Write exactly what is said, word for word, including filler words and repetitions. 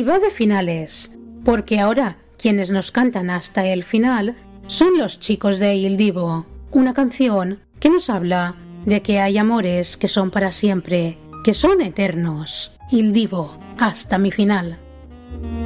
va de finales, porque ahora quienes nos cantan hasta el final son los chicos de Il Divo, una canción que nos habla de que hay amores que son para siempre, que son eternos. Il Divo, hasta mi final.